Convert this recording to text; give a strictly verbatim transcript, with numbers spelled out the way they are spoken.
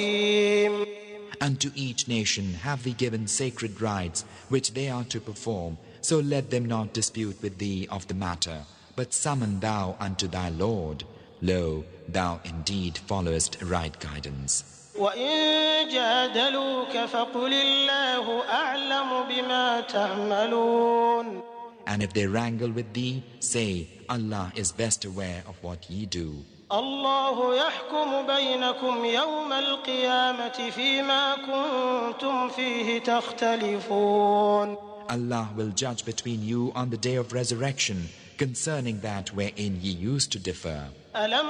Unto each nation have we given sacred rites which they are to perform, so let them not dispute with thee of the matter, but summon thou unto thy Lord. Lo, thou indeed followest right guidance. وَإِن جَادَلُوكَ فَقُلِ اللَّهُ أَعْلَمُ بِمَا تَعْمَلُونَ. And if they wrangle with thee, say, Allah is best aware of what ye do. الله يحكم بينكم يوم القيامة فيما كنتم فيه تختلفون. Allah will judge between you on the day of resurrection concerning that wherein ye used to differ. ألم